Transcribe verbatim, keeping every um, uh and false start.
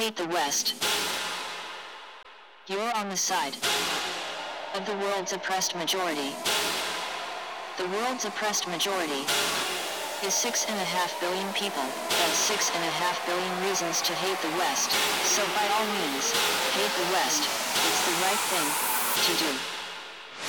hate the West. You're on the side of the world's oppressed majority. The world's oppressed majority is six and a half billion people. That's six and a half billion reasons to hate the West. So by all means, hate the West. It's the right thing to do.